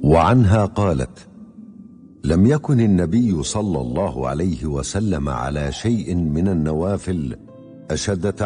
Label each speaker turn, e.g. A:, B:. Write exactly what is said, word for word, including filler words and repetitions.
A: وعنها قالت: لم يكن النبي صلى الله عليه وسلم على شيء من النوافل أشد